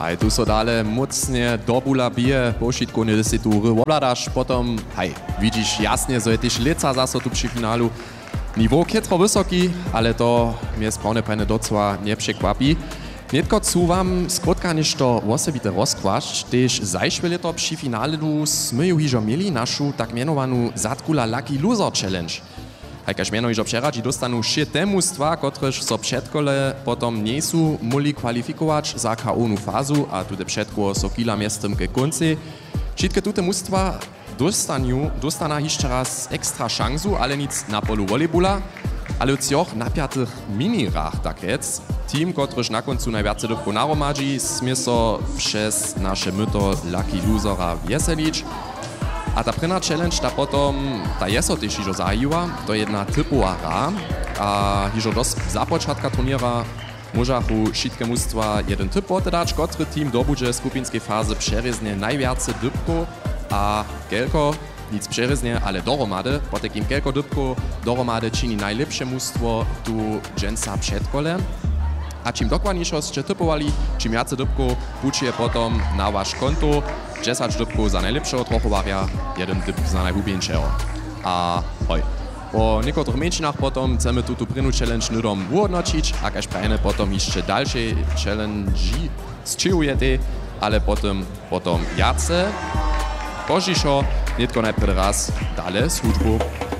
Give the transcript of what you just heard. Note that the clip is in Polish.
Hej, tu so dale mocnie dobula bije, pošitku nie si tu obladaš, potom, hej, widzisz jasnie, że też leca zaso tu przy finalu. Niveau kietro wysoki, ale to mnie sprawne panie docła nie przekwapi. Nietko cu wam skrótka ništo osobite rozkłaść, też zajszłe leto przy finale my ju hižo mieli našu tak mianowaną Zatkula Lucky Loser Challenge. Hajkaž miano hižo přeradži dostanu 7 mužstva, kotrež so předkole potom nie sú mohli kwalifikować za KO-nu fazu, a tuto předko so kila miestem ke konci. Všetky tuto mužstva dostana jeszcze raz ekstra šansu, ale nic na polu volejbola, ale v cioch napiatych minirach takec. Team, kotrež na koncu najviace dobko naromadži, smie so przez naše myto Lucky Losera veselić. A ta prvná challenge, ta potom, ta je so tež hižo zajíva, to je jedna typová hra. A hižo dost za počatka turniera môžachu všetké mužstva jeden typ potedać, kotry team dobudže skupinskej fáze přerezne najviace dybko a kelko, nic přerezne, ale dohromady, potekým kelko dybko dohromady čini najlepsze mužstvo tu dženca předkole. A čím dokładniejšo ste typovali, čím viace dybko pučuje potom na váš konto, 10 dybkov za najlepšieho trochovaria, jeden dyb za najhubieńšieho. A hoj, po niekotrych menšinách potom chceme túto prvnú challenge nudom uhodnočić, a kaž prajene potom ešte dalšie challenge zčihujete, ale potom jace. Požišo, netko najprv raz dale s hudbou.